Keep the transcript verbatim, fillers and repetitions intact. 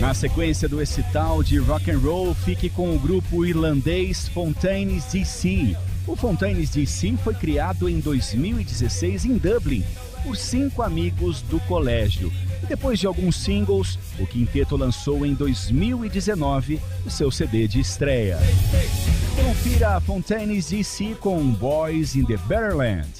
Na sequência do esse tal de rock and roll, fique com o grupo irlandês Fontaines D C. O Fontaines D C foi criado em dois mil e dezesseis em Dublin por cinco amigos do colégio. E depois de alguns singles, o quinteto lançou em dois mil e dezenove o seu C D de estreia. Confira Fontaines D C com Boys in the Better Land.